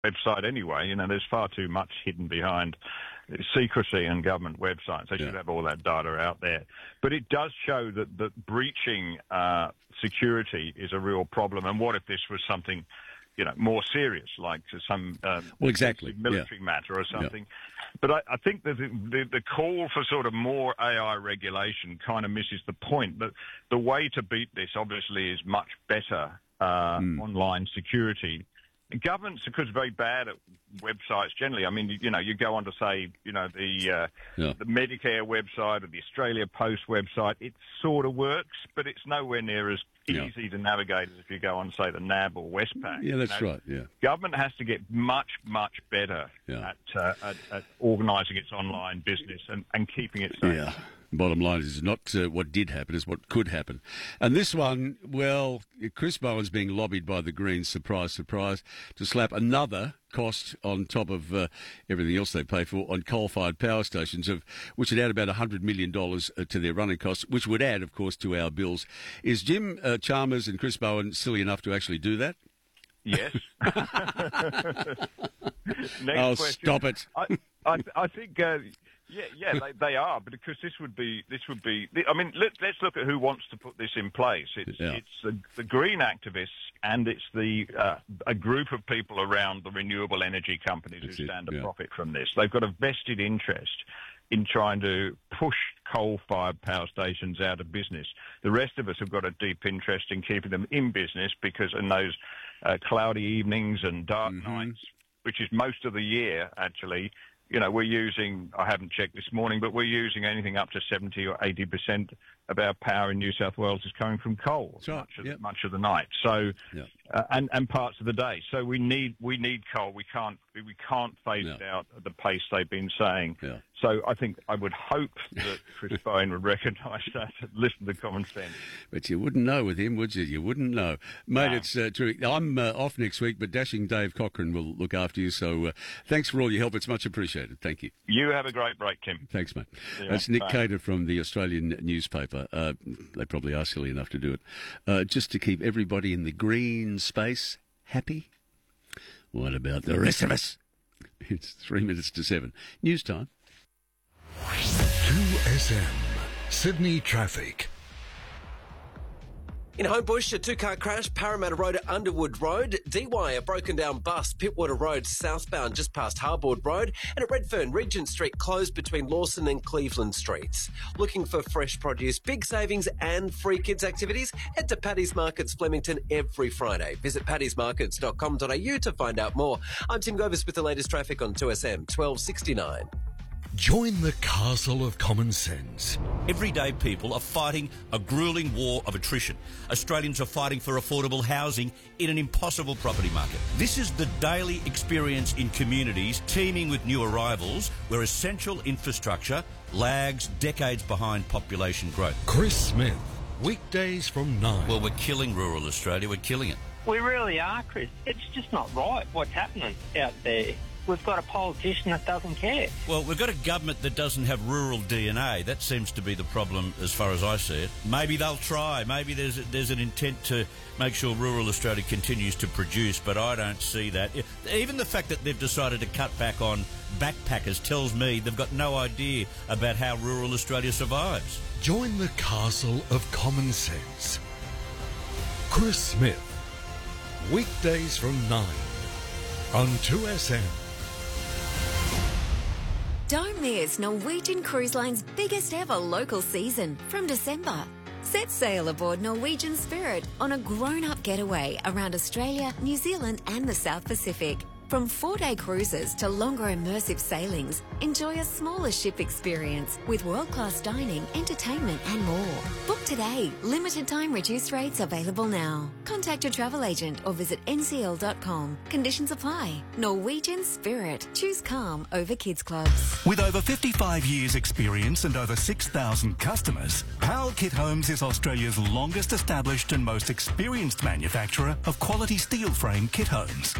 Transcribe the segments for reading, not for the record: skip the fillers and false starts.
website anyway. You know, there's far too much hidden behind secrecy in government websites. They should have all that data out there. But it does show that breaching security is a real problem. And what if this was something, you know, more serious, like some military matter or something? But I think that the call for sort of more AI regulation kind of misses the point. But the way to beat this, obviously, is much better online security. Governments, because very bad at websites generally. I mean, you know, you go on to say, you know, the Medicare website or the Australia Post website, it sort of works, but it's nowhere near as easy to navigate as if you go on, say, the NAB or Westpac. Yeah, that's right, yeah. Government has to get much, much better at organising its online business and keeping it safe. Yeah. Bottom line is not what did happen, is what could happen. And this one, well, Chris Bowen's being lobbied by the Greens, surprise, surprise, to slap another cost on top of everything else they pay for on coal-fired power stations, which would add about $100 million to their running costs, which would add, of course, to our bills. Is Jim Chalmers and Chris Bowen silly enough to actually do that? Yes. Next question. Stop it. I think... they are, but because this would be. I mean, let's look at who wants to put this in place. It's the green activists, and it's a group of people around the renewable energy companies who stand to profit from this. They've got a vested interest in trying to push coal-fired power stations out of business. The rest of us have got a deep interest in keeping them in business, because in those cloudy evenings and dark nights, which is most of the year, actually. You know, we're using, I haven't checked this morning, but we're using anything up to 70 or 80% of our power in New South Wales is coming from coal, much of the night. So, and parts of the day. So we need coal. We can't phase it out at the pace they've been saying. Yeah. So I think I would hope that Chris Bowen would recognise that, listen to common sense. But you wouldn't know with him, would you? You wouldn't know. Mate, it's true. I'm off next week, but Dashing Dave Cochran will look after you. So thanks for all your help. It's much appreciated. Thank you. You have a great break, Tim. Thanks, mate. That's Nick Cater from the Australian newspaper. They probably are silly enough to do it. Just to keep everybody in the green space happy. What about the rest of us? It's 3 minutes to 7. News time. 2SM Sydney traffic. In Homebush, a two-car crash, Parramatta Road at Underwood Road. DY, a broken-down bus, Pittwater Road southbound just past Harbord Road. And at Redfern, Regent Street closed between Lawson and Cleveland Streets. Looking for fresh produce, big savings and free kids activities? Head to Paddy's Markets Flemington every Friday. Visit paddysmarkets.com.au to find out more. I'm Tim Govis with the latest traffic on 2SM 1269. Join the castle of common sense. Everyday people are fighting a gruelling war of attrition. Australians are fighting for affordable housing in an impossible property market. This is the daily experience in communities teeming with new arrivals, where essential infrastructure lags decades behind population growth. Chris Smith, weekdays from 9. Well, we're killing rural Australia. We're killing it. We really are, Chris. It's just not right what's happening out there. We've got a politician that doesn't care. Well, we've got a government that doesn't have rural DNA. That seems to be the problem as far as I see it. Maybe they'll try. Maybe there's an intent to make sure rural Australia continues to produce, but I don't see that. Even the fact that they've decided to cut back on backpackers tells me they've got no idea about how rural Australia survives. Join the castle of common sense. Chris Smith, weekdays from 9 on 2SM. Don't miss Norwegian Cruise Line's biggest ever local season from December. Set sail aboard Norwegian Spirit on a grown-up getaway around Australia, New Zealand and the South Pacific. From 4-day cruises to longer immersive sailings, enjoy a smaller ship experience with world-class dining, entertainment and more. Book today. Limited time reduced rates available now. Contact your travel agent or visit ncl.com. Conditions apply. Norwegian Spirit. Choose calm over kids clubs. With over 55 years experience and over 6,000 customers, Powell Kit Homes is Australia's longest established and most experienced manufacturer of quality steel frame kit homes.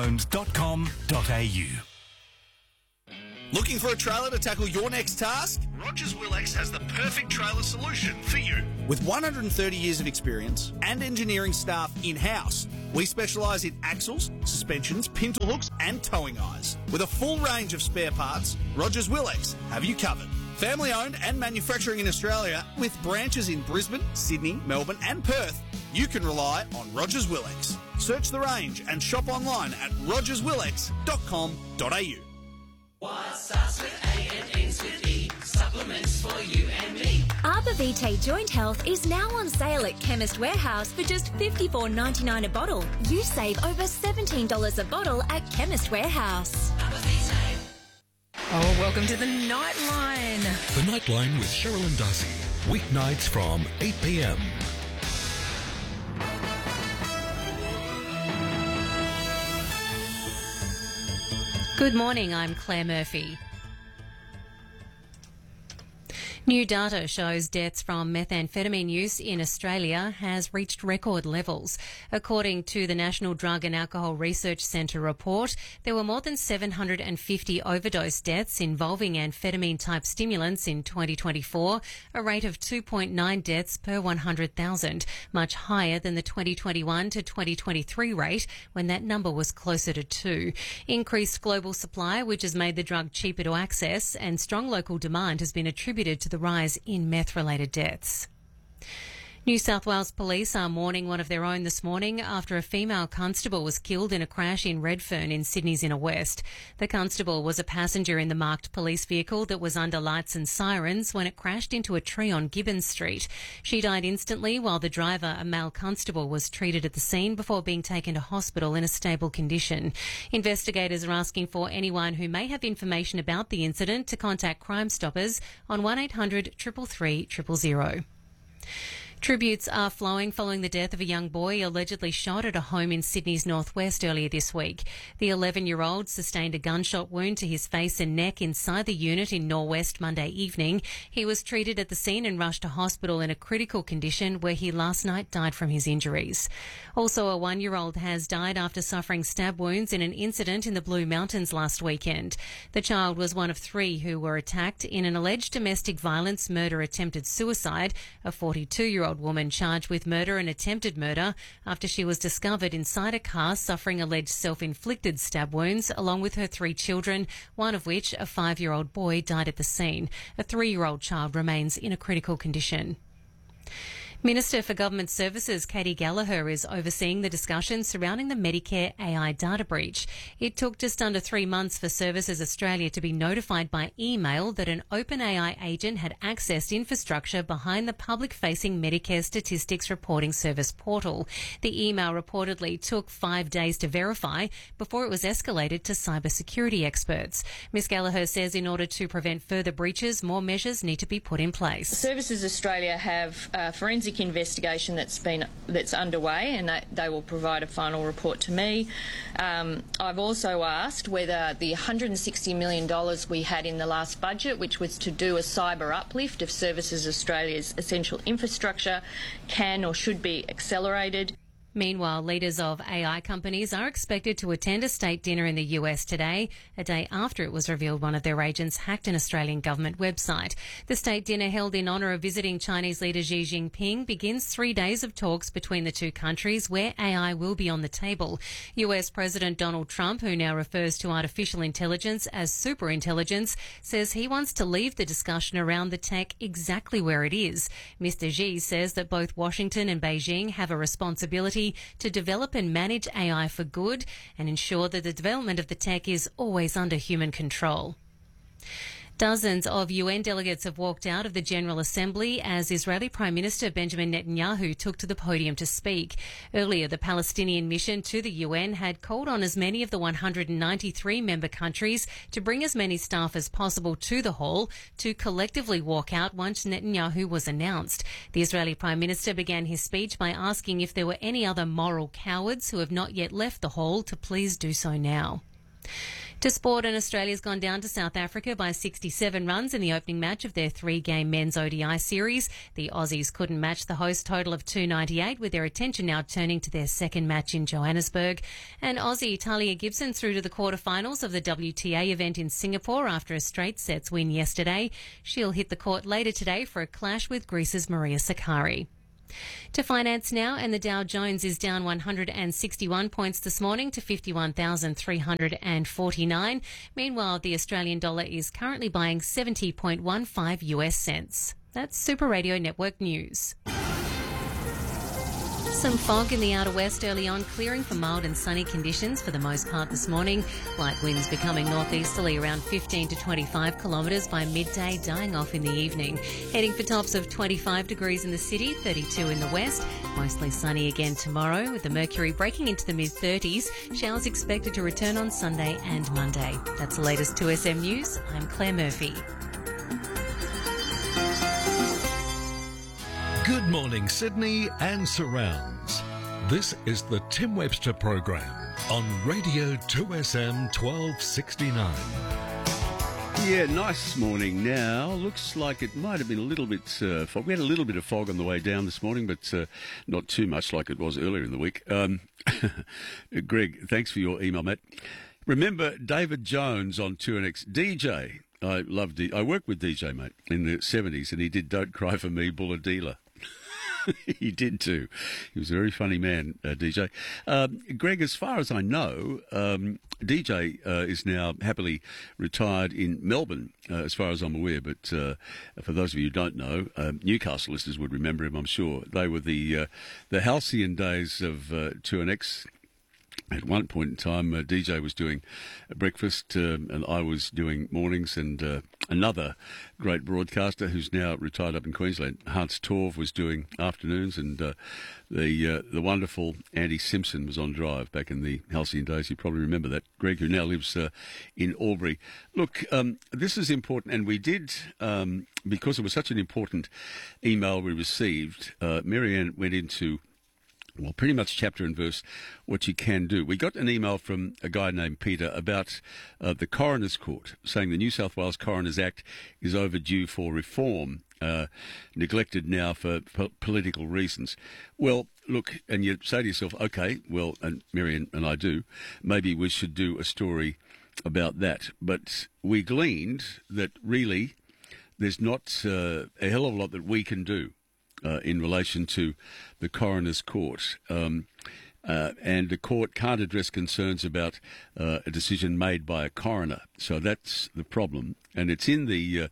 powellkithomes.com.au. Looking for a trailer to tackle your next task? Rogers Willex has the perfect trailer solution for you. With 130 years of experience and engineering staff in-house, we specialise in axles, suspensions, pintle hooks and towing eyes. With a full range of spare parts, Rogers Willex have you covered. Family owned and manufacturing in Australia with branches in Brisbane, Sydney, Melbourne and Perth, you can rely on Rogers Willex. Search the range and shop online at rogerswillex.com.au. What starts with A and ends with E? Supplements for you and me. Arbor Vitae Joint Health is now on sale at Chemist Warehouse for just $54.99 a bottle. You save over $17 a bottle at Chemist Warehouse. Arbor Vitae. Oh, welcome to the Nightline. The Nightline with Cheryl and Darcy. Weeknights from 8 p.m. Good morning, I'm Claire Murphy. New data shows deaths from methamphetamine use in Australia has reached record levels. According to the National Drug and Alcohol Research Centre report, there were more than 750 overdose deaths involving amphetamine-type stimulants in 2024, a rate of 2.9 deaths per 100,000, much higher than the 2021 to 2023 rate when that number was closer to 2. Increased global supply, which has made the drug cheaper to access, and strong local demand has been attributed to the rise in meth-related deaths. New South Wales Police are mourning one of their own this morning after a female constable was killed in a crash in Redfern in Sydney's inner west. The constable was a passenger in the marked police vehicle that was under lights and sirens when it crashed into a tree on Gibbons Street. She died instantly while the driver, a male constable, was treated at the scene before being taken to hospital in a stable condition. Investigators are asking for anyone who may have information about the incident to contact Crime Stoppers on 1800 333 000. Tributes are flowing following the death of a young boy allegedly shot at a home in Sydney's northwest earlier this week. The 11-year-old sustained a gunshot wound to his face and neck inside the unit in Norwest Monday evening. He was treated at the scene and rushed to hospital in a critical condition where he last night died from his injuries. Also, a 1-year-old has died after suffering stab wounds in an incident in the Blue Mountains last weekend. The child was one of 3 who were attacked in an alleged domestic violence murder attempted suicide. A 42-year-old woman charged with murder and attempted murder after she was discovered inside a car suffering alleged self-inflicted stab wounds along with her 3 children, one of which, a 5-year-old boy, died at the scene. A 3-year-old child remains in a critical condition. Minister for Government Services Katie Gallagher is overseeing the discussions surrounding the Medicare AI data breach. It took just under 3 months for Services Australia to be notified by email that an OpenAI agent had accessed infrastructure behind the public-facing Medicare Statistics Reporting Service portal. The email reportedly took 5 days to verify before it was escalated to cybersecurity experts. Ms Gallagher says in order to prevent further breaches, more measures need to be put in place. Services Australia have forensic investigation that's underway, and they will provide a final report to me. I've also asked whether the $160 million we had in the last budget, which was to do a cyber uplift of Services Australia's essential infrastructure, can or should be accelerated. Meanwhile, leaders of AI companies are expected to attend a state dinner in the US today, a day after it was revealed one of their agents hacked an Australian government website. The state dinner, held in honour of visiting Chinese leader Xi Jinping, begins 3 days of talks between the two countries where AI will be on the table. US President Donald Trump, who now refers to artificial intelligence as superintelligence, says he wants to leave the discussion around the tech exactly where it is. Mr. Xi says that both Washington and Beijing have a responsibility to develop and manage AI for good and ensure that the development of the tech is always under human control. Dozens of UN delegates have walked out of the General Assembly as Israeli Prime Minister Benjamin Netanyahu took to the podium to speak. Earlier, the Palestinian mission to the UN had called on as many of the 193 member countries to bring as many staff as possible to the hall to collectively walk out once Netanyahu was announced. The Israeli Prime Minister began his speech by asking if there were any other moral cowards who have not yet left the hall to please do so now. To sport, and Australia's gone down to South Africa by 67 runs in the opening match of their three-game men's ODI series. The Aussies couldn't match the host total of 298, with their attention now turning to their second match in Johannesburg. And Aussie Talia Gibson through to the quarterfinals of the WTA event in Singapore after a straight sets win yesterday. She'll hit the court later today for a clash with Greece's Maria Sakkari. To finance now, and the Dow Jones is down 161 points this morning to 51,349. Meanwhile, the Australian dollar is currently buying 70.15 US cents. That's Super Radio Network News. Some fog in the outer west early on, clearing for mild and sunny conditions for the most part this morning. Light winds becoming northeasterly around 15 to 25 kilometres by midday, dying off in the evening. Heading for tops of 25 degrees in the city, 32 in the west. Mostly sunny again tomorrow, with the mercury breaking into the mid-30s. Showers expected to return on Sunday and Monday. That's the latest 2SM News. I'm Claire Murphy. Good morning, Sydney and surrounds. This is the Tim Webster program on Radio 2SM 1269. Yeah, nice morning now. Looks like it might have been a little bit fog. We had a little bit of fog on the way down this morning, but not too much like it was earlier in the week. Greg, thanks for your email, Matt. Remember David Jones on 2NX? DJ. I worked with DJ, mate, in the 70s, and he did Don't Cry For Me, Bulla Dealer. He did too. He was a very funny man, DJ. Greg, as far as I know, DJ is now happily retired in Melbourne, as far as I'm aware. But for those of you who don't know, Newcastle listeners would remember him, I'm sure. They were the halcyon days of 2NX. At one point in time, DJ was doing breakfast and I was doing mornings, and another great broadcaster who's now retired up in Queensland, Hans Torv, was doing afternoons, and the wonderful Andy Simpson was on drive back in the halcyon days. You probably remember that, Greg, who now lives in Albury. Look, this is important, and we did, because it was such an important email we received, Marianne went into pretty much chapter and verse what you can do. We got an email from a guy named Peter about the Coroner's Court, saying the New South Wales Coroners Act is overdue for reform, neglected now for political reasons. Well, look, and you say to yourself, okay, well, and Marion and I do, maybe we should do a story about that. But we gleaned that really there's not a hell of a lot that we can do in relation to the Coroner's Court. And the court can't address concerns about a decision made by a coroner. So that's the problem. And it's in the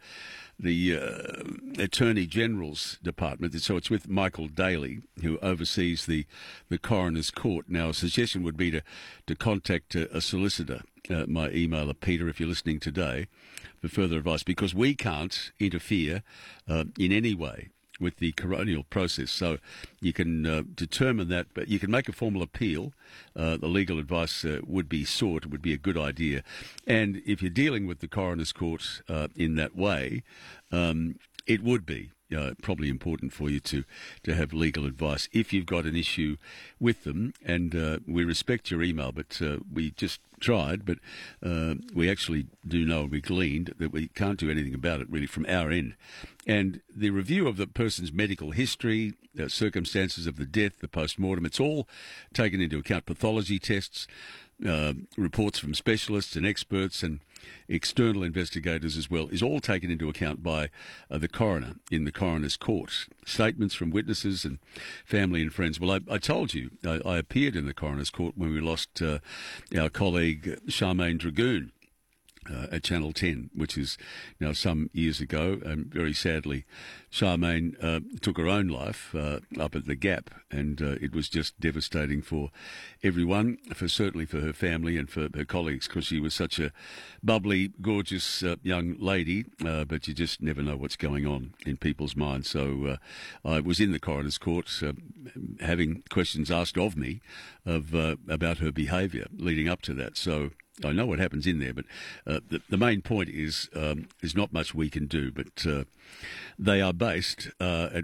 Attorney General's Department. So it's with Michael Daly, who oversees the Coroner's Court. Now, a suggestion would be to contact a solicitor, my emailer, Peter, if you're listening today, for further advice, because we can't interfere in any way with the coronial process. So you can determine that, but you can make a formal appeal. The legal advice would be sought. It would be a good idea. And if you're dealing with the Coroner's Court in that way, it would be probably important for you to have legal advice if you've got an issue with them. And we respect your email, but we just tried, but we actually do know, we gleaned that we can't do anything about it really from our end. And the review of the person's medical history, the circumstances of the death, the post-mortem, it's all taken into account. Pathology tests, reports from specialists and experts and external investigators as well, is all taken into account by the coroner in the Coroner's Court. Statements from witnesses and family and friends. Well, I told you, I appeared in the Coroner's Court when we lost our colleague Charmaine Dragoon at Channel 10, which is now some years ago. And very sadly, Charmaine took her own life up at the Gap, and it was just devastating for everyone, certainly for her family and for her colleagues, because she was such a bubbly, gorgeous young lady, but you just never know what's going on in people's minds. So I was in the Coroner's Court having questions asked of me about her behaviour leading up to that. So I know what happens in there, but the main point is there's not much we can do. But they are based at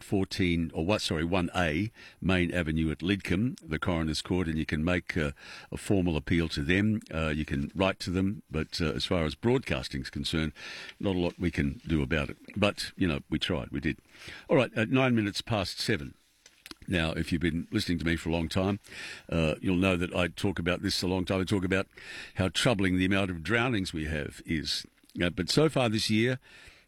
1A Main Avenue at Lidcombe, the Coroner's Court, and you can make a formal appeal to them. You can write to them, but as far as broadcasting is concerned, not a lot we can do about it. But, we tried, we did. All right, at 9 minutes past 7. Now, if you've been listening to me for a long time, you'll know that I talk about this a long time. I talk about how troubling the amount of drownings we have is. But so far this year,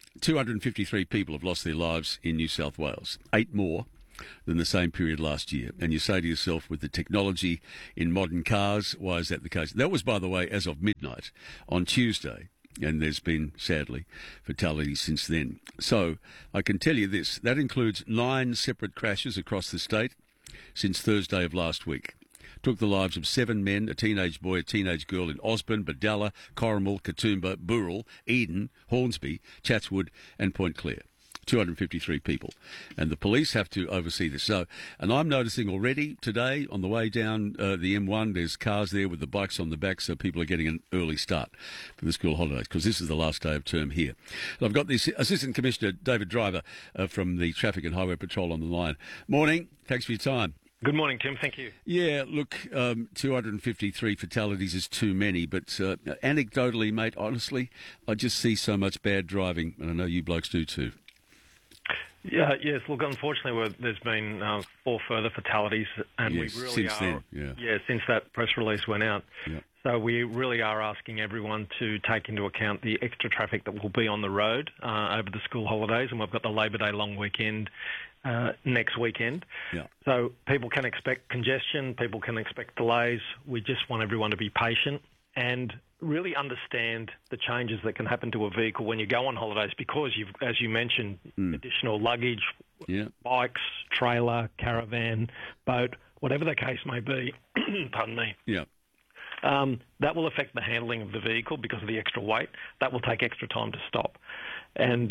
253 people have lost their lives in New South Wales, 8 more than the same period last year. And you say to yourself, with the technology in modern cars, why is that the case? That was, by the way, as of midnight on Tuesday. And there's been, sadly, fatalities since then. So I can tell you this, that includes 9 separate crashes across the state since Thursday of last week. Took the lives of 7 men, a teenage boy, a teenage girl in Osborne, Badalla, Corrimal, Katoomba, Burrell, Eden, Hornsby, Chatswood and Point Clare. 253 people. And the police have to oversee this. So, and I'm noticing already today on the way down the M1, there's cars there with the bikes on the back, so people are getting an early start for the school holidays, because this is the last day of term here. And I've got the Assistant Commissioner, David Driver, from the Traffic and Highway Patrol on the line. Morning. Thanks for your time. Good morning, Tim. Thank you. Yeah, look, 253 fatalities is too many, but anecdotally, mate, honestly, I just see so much bad driving, and I know you blokes do too. Yeah, yes. Look, unfortunately, there's been 4 further fatalities, and yes, we really since are. Then, since that press release went out. Yeah. So we really are asking everyone to take into account the extra traffic that will be on the road over the school holidays, and we've got the Labor Day long weekend next weekend. Yeah. So people can expect congestion, people can expect delays. We just want everyone to be patient and really understand the changes that can happen to a vehicle when you go on holidays, because you've, as you mentioned, additional luggage, bikes, trailer, caravan, boat, whatever the case may be, pardon me. Yeah. That will affect the handling of the vehicle because of the extra weight. That will take extra time to stop. And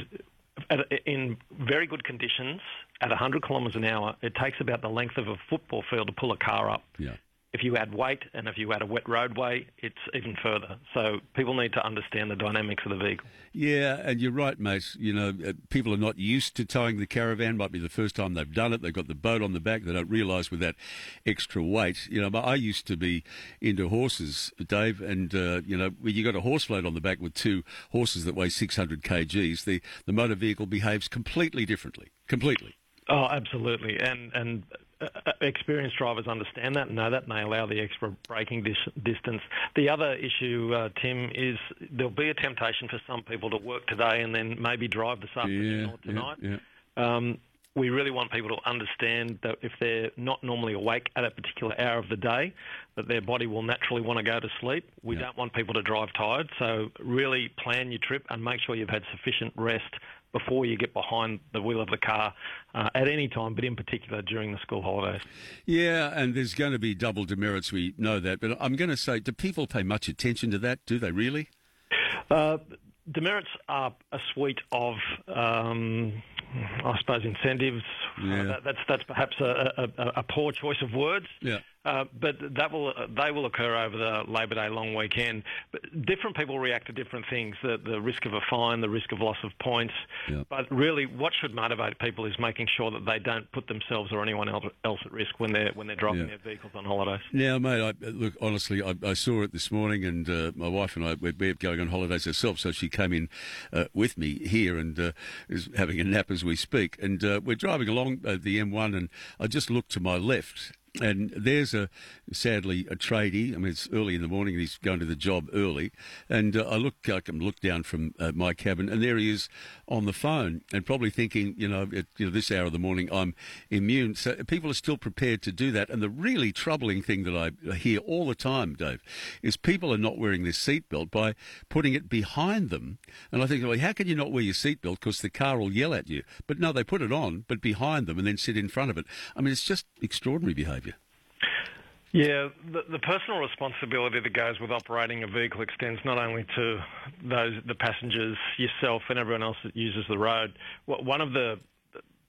in very good conditions, at 100 kilometres an hour, it takes about the length of a football field to pull a car up. Yeah. If you add weight and if you add a wet roadway, it's even further. So people need to understand the dynamics of the vehicle. Yeah, and you're right, mate. People are not used to towing the caravan. Might be the first time they've done it. They've got the boat on the back. They don't realise with that extra weight. But I used to be into horses, Dave, and, when you got a horse float on the back with 2 horses that weigh 600 kgs, the motor vehicle behaves completely differently. Completely. Oh, absolutely. And experienced drivers understand that and know that, and they allow the extra braking distance. The other issue, Tim, is there'll be a temptation for some people to work today and then maybe drive this afternoon or tonight. Yeah. We really want people to understand that if they're not normally awake at a particular hour of the day, that their body will naturally want to go to sleep. We don't want people to drive tired, so really plan your trip and make sure you've had sufficient rest before you get behind the wheel of the car at any time, but in particular during the school holidays. Yeah, and there's going to be double demerits, we know that. But I'm going to say, do people pay much attention to that? Do they really? Demerits are a suite of, I suppose, incentives. Yeah. That's perhaps a poor choice of words. Yeah. But they will occur over the Labor Day long weekend. But different people react to different things, the risk of a fine, the risk of loss of points. Yeah. But really what should motivate people is making sure that they don't put themselves or anyone else at risk when they're driving their vehicles on holidays. Now, mate, look, honestly, I saw it this morning, and my wife and I, we're going on holidays herself, so she came in with me here and is having a nap as we speak. And we're driving along the M1, and I just looked to my left, and there's sadly a tradie. I mean, it's early in the morning, and he's going to the job early. And I can look down from my cabin, and there he is on the phone, and probably thinking, at this hour of the morning, I'm immune. So people are still prepared to do that. And the really troubling thing that I hear all the time, Dave, is people are not wearing their seatbelt by putting it behind them. And I think, well, how can you not wear your seatbelt? Because the car will yell at you. But no, they put it on, but behind them, and then sit in front of it. I mean, it's just extraordinary behaviour. Yeah, the personal responsibility that goes with operating a vehicle extends not only to the passengers, yourself, and everyone else that uses the road. One of the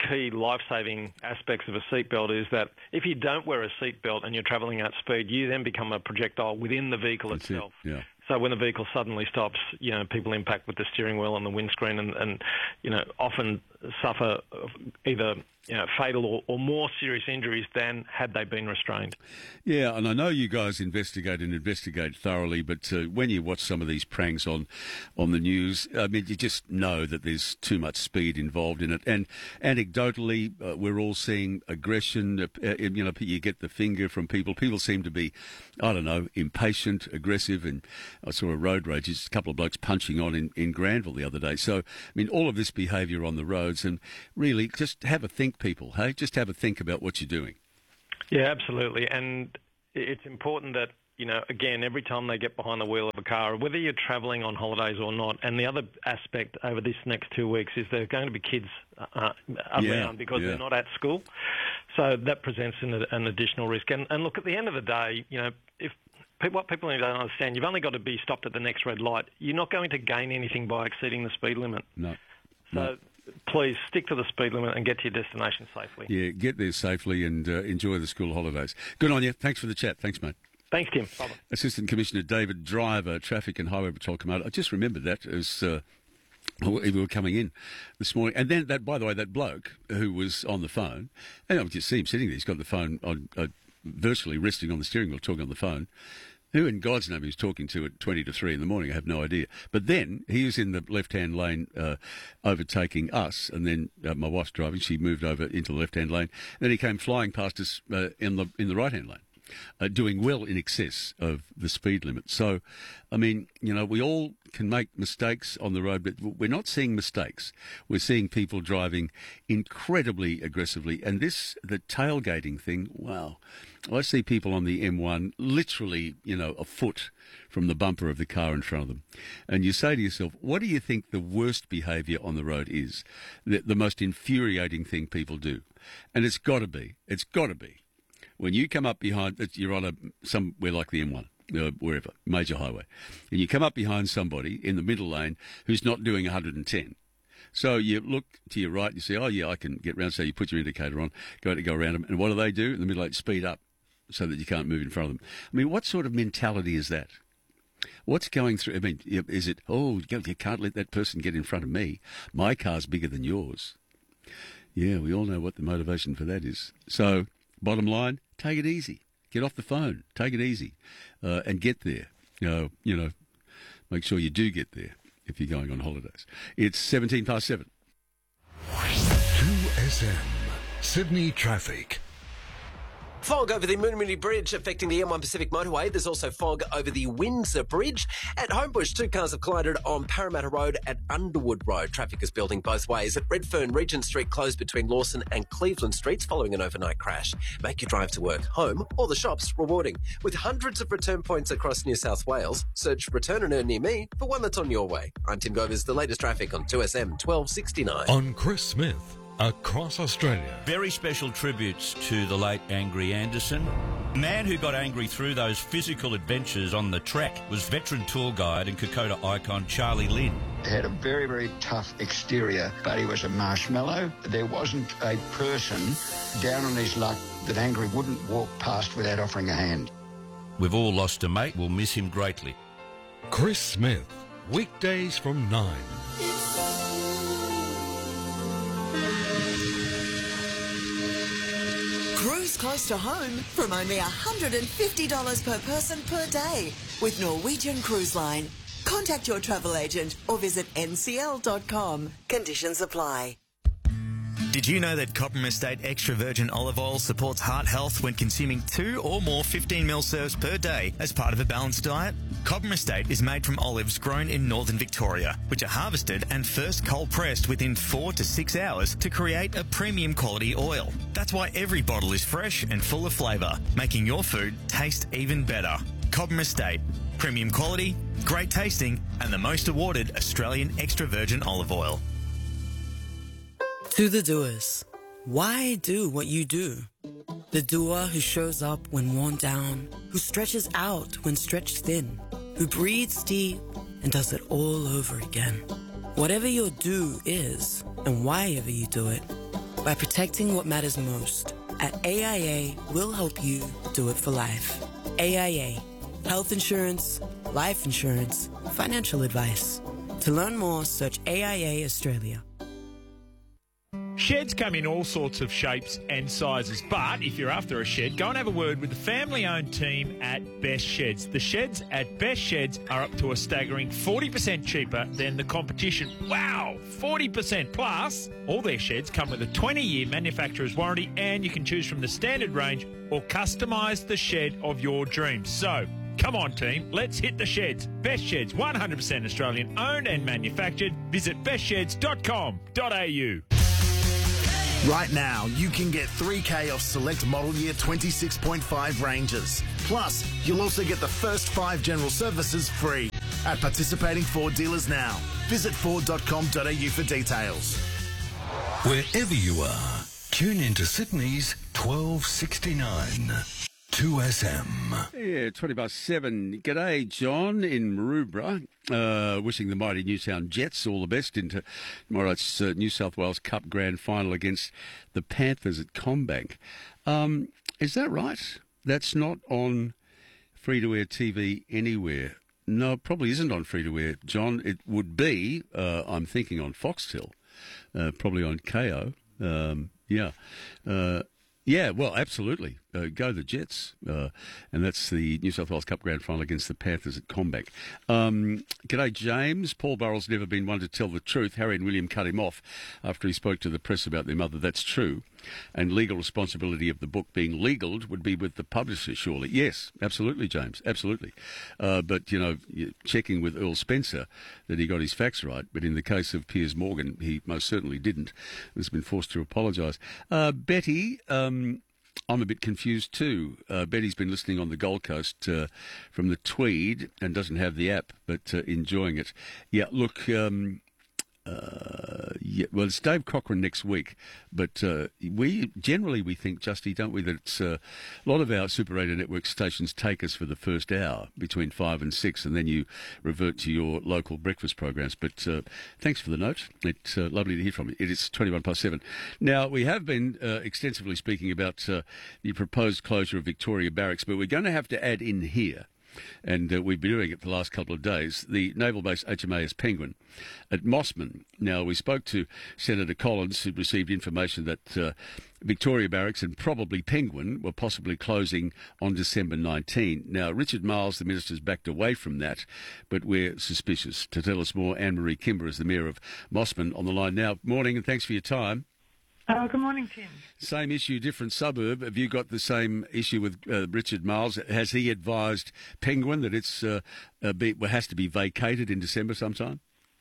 key life-saving aspects of a seatbelt is that if you don't wear a seatbelt and you're travelling at speed, you then become a projectile within the vehicle itself. Yeah. So when the vehicle suddenly stops, people impact with the steering wheel and the windscreen and often suffer either fatal or more serious injuries than had they been restrained. Yeah, and I know you guys investigate thoroughly, but when you watch some of these pranks on the news, I mean, you just know that there's too much speed involved in it. And anecdotally, we're all seeing aggression. You get the finger from people. People seem to be, I don't know, impatient, aggressive. And I saw a road rage, just a couple of blokes punching on in Granville the other day. So, I mean, all of this behaviour on the roads, and really just have a think, people, hey? Just have a think about what you're doing. Yeah, absolutely. And it's important that, again, every time they get behind the wheel of a car, whether you're travelling on holidays or not, and the other aspect over this next 2 weeks is there are going to be kids around because they're not at school. So that presents an additional risk. And look, at the end of the day, what people need to understand, you've only got to be stopped at the next red light. You're not going to gain anything by exceeding the speed limit. No. So please stick to the speed limit and get to your destination safely. Yeah, get there safely and enjoy the school holidays. Good on you. Thanks for the chat. Thanks, mate. Thanks, Tim. Bye-bye. Assistant Commissioner David Driver, Traffic and Highway Patrol Commander. I just remembered that as we were coming in this morning. And then, by the way, that bloke who was on the phone, and I just see him sitting there. He's got the phone on, virtually resting on the steering wheel, talking on the phone. Who in God's name he was talking to at 20 to 3 in the morning, I have no idea. But then he was in the left-hand lane overtaking us, and then my wife's driving. She moved over into the left-hand lane. Then he came flying past us in the right-hand lane, doing well in excess of the speed limit. So, I mean, we all can make mistakes on the road, but we're not seeing mistakes. We're seeing people driving incredibly aggressively. And the tailgating thing, wow. I see people on the M1 literally, a foot from the bumper of the car in front of them. And you say to yourself, what do you think the worst behaviour on the road is? The most infuriating thing people do. And it's got to be. When you come up behind, you're on somewhere like the M1, wherever, major highway, and you come up behind somebody in the middle lane who's not doing 110. So you look to your right and you say, oh, yeah, I can get round. So you put your indicator on, go around them. And what do? In the middle lane, speed up so that you can't move in front of them. I mean, what sort of mentality is that? What's going through? I mean, is it, you can't let that person get in front of me. My car's bigger than yours. Yeah, we all know what the motivation for that is. So, bottom line, take it easy. Get off the phone. Take it easy. And get there. Make sure you do get there if you're going on holidays. It's 7 past 7. 2SM, Sydney traffic. Fog over the Moonamuni Bridge affecting the M1 Pacific Motorway. There's also fog over the Windsor Bridge. At Homebush, 2 cars have collided on Parramatta Road at Underwood Road. Traffic is building both ways. At Redfern, Regent Street closed between Lawson and Cleveland Streets following an overnight crash. Make your drive to work, home, or the shops rewarding. With hundreds of return points across New South Wales, search Return and Earn near me for one that's on your way. I'm Tim Govers, the latest traffic on 2SM 1269. On Chris Smith. Across Australia. Very special tributes to the late Angry Anderson. The man who got angry through those physical adventures on the track was veteran tour guide and Kokoda icon Charlie Lynn. He had a very, very tough exterior, but he was a marshmallow. There wasn't a person down on his luck that Angry wouldn't walk past without offering a hand. We've all lost a mate. We'll miss him greatly. Chris Smith, weekdays from 9. Cruise close to home from only $150 per person per day with Norwegian Cruise Line. Contact your travel agent or visit ncl.com. Conditions apply. Did you know that Cobram Estate Extra Virgin Olive Oil supports heart health when consuming 2 or more 15ml serves per day as part of a balanced diet? Cobram Estate is made from olives grown in northern Victoria, which are harvested and first cold pressed within 4 to 6 hours to create a premium quality oil. That's why every bottle is fresh and full of flavour, making your food taste even better. Cobram Estate. Premium quality, great tasting, and the most awarded Australian extra virgin olive oil. To the doers, why do what you do? The doer who shows up when worn down, who stretches out when stretched thin, who breathes deep and does it all over again. Whatever your do is, and why ever you do it, by protecting what matters most. At AIA, we'll help you do it for life. AIA, health insurance, life insurance, financial advice. To learn more, search AIA Australia. Sheds come in all sorts of shapes and sizes, but if you're after a shed, go and have a word with the family-owned team at Best Sheds. The sheds at Best Sheds are up to a staggering 40% cheaper than the competition. Wow, 40%! Plus, all their sheds come with a 20-year manufacturer's warranty, and you can choose from the standard range or customise the shed of your dreams. So, come on, team, let's hit the sheds. Best Sheds, 100% Australian owned and manufactured. Visit bestsheds.com.au. Right now, you can get $3,000 off select model year 26.5 Rangers. Plus, you'll also get the first 5 general services free at participating Ford dealers now. Visit Ford.com.au for details. Wherever you are, tune into Sydney's 1269. 2SM. Yeah, 7:20. G'day, John in Maroubra. Wishing the mighty Newtown Jets all the best into tomorrow's New South Wales Cup Grand Final against the Panthers at CommBank. Is that right? That's not on free-to-air TV anywhere. No, it probably isn't on free-to-air, John. It would be, I'm thinking, on Foxtel, probably on KO. Yeah, well, absolutely. Go the Jets. And that's the New South Wales Cup Grand Final against the Panthers at CommBank. G'day, James. Paul Burrell's never been one to tell the truth. Harry and William cut him off after he spoke to the press about their mother. That's true. And legal responsibility of the book being legaled would be with the publisher, surely. Yes, absolutely, James, absolutely. But, you know, checking with Earl Spencer that he got his facts right. But in the case of Piers Morgan, he most certainly didn't. He's been forced to apologise. Betty... I'm a bit confused too. Betty's been listening on the Gold Coast from the Tweed and doesn't have the app, but enjoying it. Yeah, look, well, it's Dave Cochran next week, but we think, Justy, don't we, that it's a lot of our Super Radio Network stations take us for the first hour between 5 and 6, and then you revert to your local breakfast programs. But thanks for the note. It's lovely to hear from you. It is 7:21. Now, we have been extensively speaking about the proposed closure of Victoria Barracks, but we're going to have to add in here, and we've been doing it the last couple of days, the naval base HMAS Penguin at Mossman. Now, we spoke to Senator Collins, who received information that Victoria Barracks and probably Penguin were possibly closing on December 19. Now, Richard Miles, the minister's backed away from that, but we're suspicious. To tell us more, Anne-Marie Kimber is the Mayor of Mossman on the line now. Morning, and thanks for your time. Good morning, Tim. Same issue, different suburb. Have you got the same issue with Richard Miles? Has he advised Penguin that it's has to be vacated in December sometime?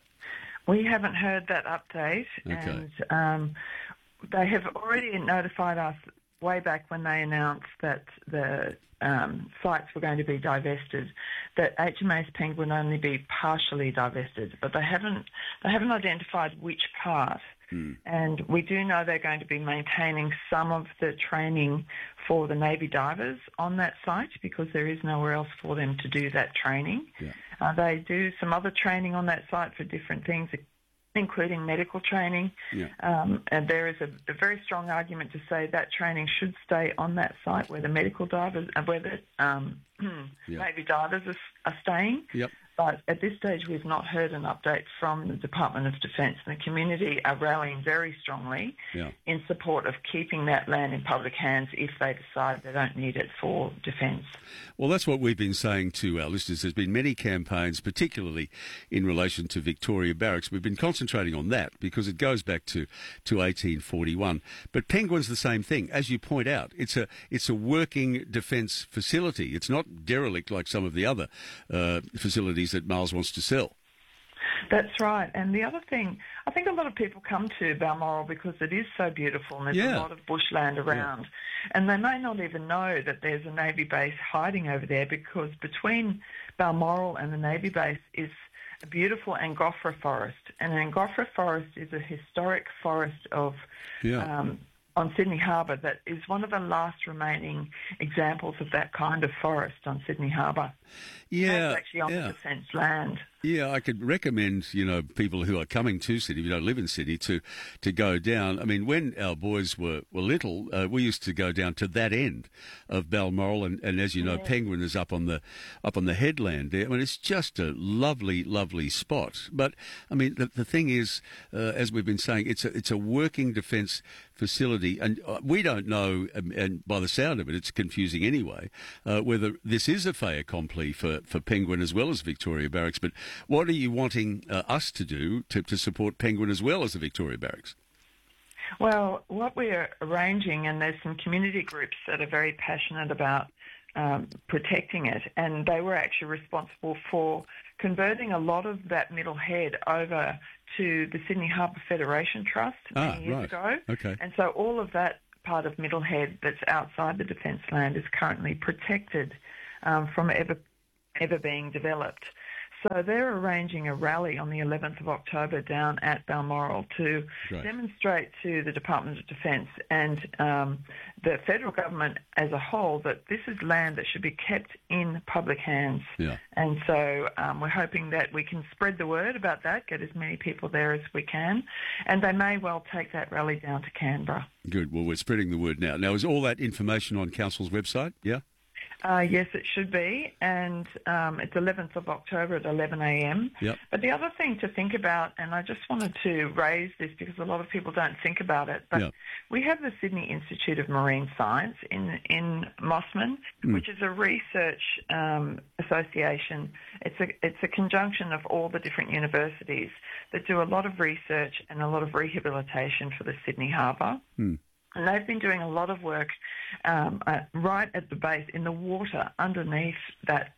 We haven't heard that update, okay. And they have already notified us way back when they announced that the sites were going to be divested, that HMAS Penguin would only be partially divested, but they haven't identified which part. And we do know they're going to be maintaining some of the training for the Navy divers on that site because there is nowhere else for them to do that training. Yeah. They do some other training on that site for different things, including medical training. Yeah. And there is a very strong argument to say that training should stay on that site where the medical divers, where the Navy divers are staying. Yep. But at this stage, we've not heard an update from the Department of Defence. And the community are rallying very strongly in support of keeping that land in public hands if they decide they don't need it for defence. Well, that's what we've been saying to our listeners. There's been many campaigns, particularly in relation to Victoria Barracks. We've been concentrating on that because it goes back to 1841. But Penguin's the same thing. As you point out, it's a working defence facility. It's not derelict like some of the other facilities that Miles wants to sell. That's right. And the other thing, I think a lot of people come to Balmoral because it is so beautiful and there's a lot of bushland around. Yeah. And they may not even know that there's a Navy base hiding over there because between Balmoral and the Navy base is a beautiful Angophora forest. And Angophora forest is a historic forest of on Sydney Harbour that is one of the last remaining examples of that kind of forest on Sydney Harbour. Yeah, it's actually on the defence land. Yeah, I could recommend, people who are coming to Sydney, who don't live in Sydney, to go down. I mean, when our boys were little, we used to go down to that end of Balmoral, and as you know, Penguin is up on the headland there. I mean, it's just a lovely, lovely spot. But I mean, the thing is, as we've been saying, it's a working defence facility, and we don't know, and by the sound of it, it's confusing anyway, whether this is a fait accompli for Penguin as well as Victoria Barracks. But what are you wanting us to do to support Penguin as well as the Victoria Barracks? Well, what we're arranging, and there's some community groups that are very passionate about protecting it, and they were actually responsible for converting a lot of that middle head over to the Sydney Harbour Federation Trust many years ago. Okay. And so all of that part of middle head that's outside the defence land is currently protected from ever being developed. So they're arranging a rally on the 11th of October down at Balmoral to demonstrate to the Department of Defence and the federal government as a whole that this is land that should be kept in public hands. Yeah. And so we're hoping that we can spread the word about that, get as many people there as we can, and they may well take that rally down to Canberra. Good. Well, we're spreading the word now. Now, is all that information on Council's website? Yeah? Yes, it should be, and it's 11th of October at 11 a.m. Yep. But the other thing to think about, and I just wanted to raise this because a lot of people don't think about it, but we have the Sydney Institute of Marine Science in Mossman, which is a research association. It's a conjunction of all the different universities that do a lot of research and a lot of rehabilitation for the Sydney Harbour. And they've been doing a lot of work right at the base, in the water underneath that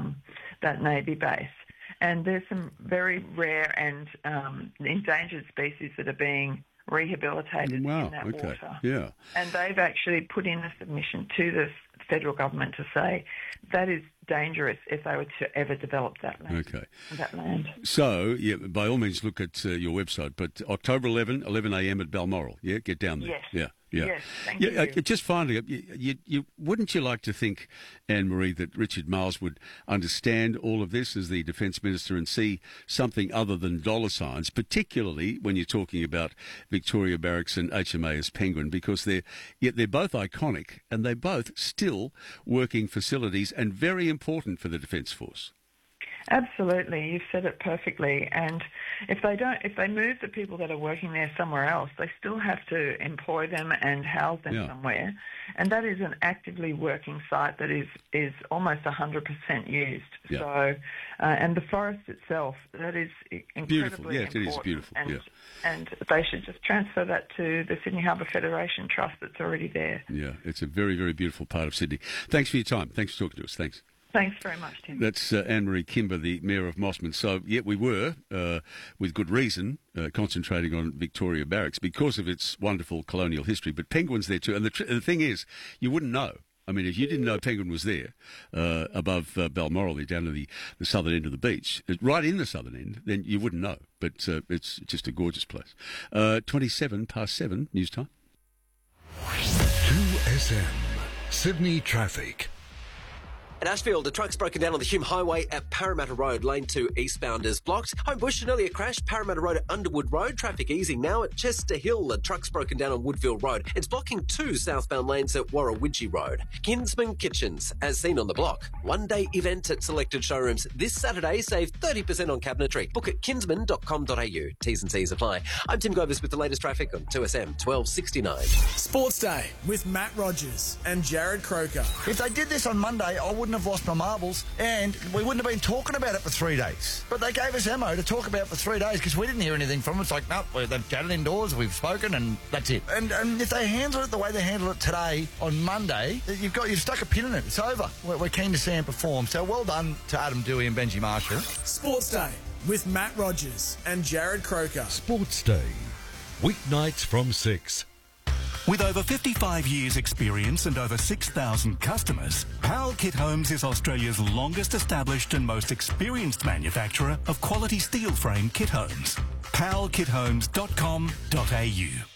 Navy base. And there's some very rare and endangered species that are being rehabilitated in that water. Yeah. And they've actually put in a submission to the federal government to say that is dangerous if they were to ever develop that land. Okay. That land. So, yeah, by all means, look at your website. But October 11 a.m. at Balmoral. Yeah, get down there. Yes. Yeah. Yes, thank you. Just finally, you wouldn't you like to think, Anne-Marie, that Richard Marles would understand all of this as the Defence Minister and see something other than dollar signs, particularly when you're talking about Victoria Barracks and HMAS Penguin, because they're both iconic and they're both still working facilities and very important for the Defence Force. Absolutely, you've said it perfectly. And if they move the people that are working there somewhere else, they still have to employ them and house them somewhere. And that is an actively working site that is almost 100% used. Yeah. So, and the forest itself, that is incredibly beautiful. Yes, important. it is beautiful. And they should just transfer that to the Sydney Harbour Federation Trust that's already there. Yeah, it's a very, very beautiful part of Sydney. Thanks for your time. Thanks for talking to us. Thanks. Thanks very much, Tim. That's Anne-Marie Kimber, the Mayor of Mossman. So, we were, with good reason, concentrating on Victoria Barracks because of its wonderful colonial history. But Penguin's there too. And the thing is, you wouldn't know. I mean, if you didn't know Penguin was there, above Balmoral, down to the southern end of the beach, right in the southern end, then you wouldn't know. But it's just a gorgeous place. 7:27, news time. 2SM, Sydney traffic. At Ashfield, a truck's broken down on the Hume Highway at Parramatta Road. Lane 2 eastbound is blocked. Homebush, an earlier crash. Parramatta Road at Underwood Road. Traffic easing now at Chester Hill. A truck's broken down on Woodville Road. It's blocking 2 southbound lanes at Warrawidgee Road. Kinsman Kitchens, as seen on the block. One-day event at selected showrooms this Saturday. Save 30% on cabinetry. Book at kinsman.com.au. T's and C's apply. I'm Tim Govers with the latest traffic on 2SM 1269. Sports Day with Matt Rogers and Jared Croker. If they did this on Monday, I wouldn't have lost my marbles and we wouldn't have been talking about it for 3 days. But they gave us ammo to talk about for 3 days because we didn't hear anything from them. It's like, no, they've chatted indoors, we've spoken, and that's it. And if they handle it the way they handle it today on Monday, you've stuck a pin in it. It's over. We're keen to see them perform. So well done to Adam Dewey and Benji Marshall. Sports Day with Matt Rogers and Jared Croker. Sports Day, weeknights from 6. With over 55 years' experience and over 6,000 customers, Powell Kit Homes is Australia's longest established and most experienced manufacturer of quality steel frame kit homes. powellkithomes.com.au